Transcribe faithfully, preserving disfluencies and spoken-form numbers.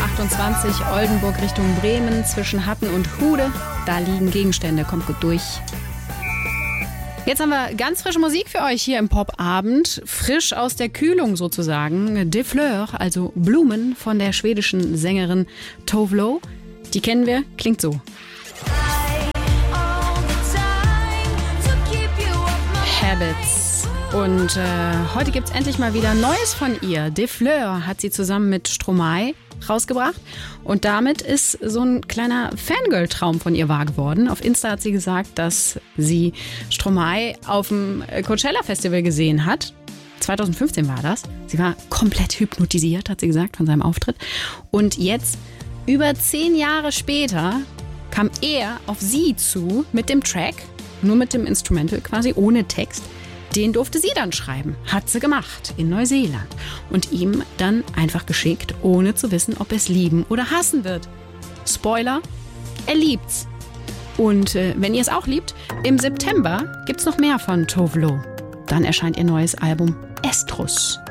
achtundzwanzig, Oldenburg Richtung Bremen, zwischen Hatten und Hude. Da liegen Gegenstände, kommt gut durch. Jetzt haben wir ganz frische Musik für euch hier im Popabend. Frisch aus der Kühlung sozusagen. Des Fleurs, also Blumen von der schwedischen Sängerin Tove Lo. Die kennen wir, klingt so. Habits. Und äh, heute gibt es endlich mal wieder Neues von ihr. Des Fleurs hat sie zusammen mit Stromae rausgebracht. Und damit ist so ein kleiner Fangirl-Traum von ihr wahr geworden. Auf Insta hat sie gesagt, dass sie Stromae auf dem Coachella-Festival gesehen hat. zwanzig fünfzehn war das. Sie war komplett hypnotisiert, hat sie gesagt, von seinem Auftritt. Und jetzt, über zehn Jahre später, kam er auf sie zu mit dem Track, nur mit dem Instrumental quasi, ohne Text. Den durfte sie dann schreiben. Hat sie gemacht in Neuseeland. Und ihm dann einfach geschickt, ohne zu wissen, ob er es lieben oder hassen wird. Spoiler, er liebt's. Und äh, wenn ihr es auch liebt, im September gibt's noch mehr von Tove Lo. Dann erscheint ihr neues Album Estrus.